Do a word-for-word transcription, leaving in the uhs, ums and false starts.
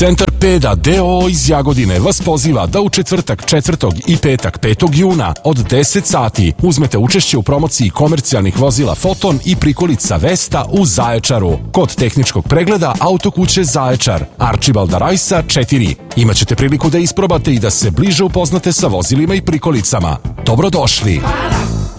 Centar Peda D O O iz Jagodine vas poziva da u četvrtak četvrtog i petak petog juna od deset sati uzmete učešće u promociji komercijalnih vozila Foton i prikolica Vesta u Zaječaru kod tehničkog pregleda Autokuće Zaječar, Arčibalda Rajsa četiri. Imaćete priliku da isprobate i da se bliže upoznate sa vozilima i prikolicama. Dobrodošli!